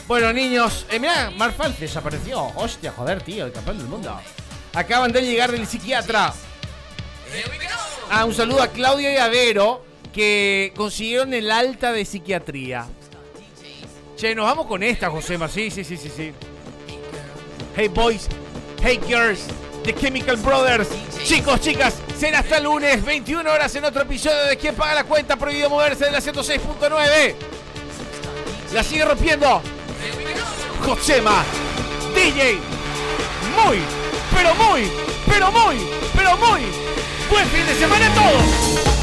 Bueno, niños, mirá, Marfal desapareció. Hostia, joder, tío, el campeón del mundo. Acaban de llegar del psiquiatra. Un saludo a Claudio y a Vero, que consiguieron el alta de psiquiatría. Che, nos vamos con esta, Josema. Sí. Hey boys, hey girls, The Chemical Brothers. Chicos, chicas, será hasta el lunes, 21 horas en otro episodio de ¿Quién paga la cuenta? Prohibido moverse de la 106.9. La sigue rompiendo Josema, DJ. Muy buen fin de semana a todos.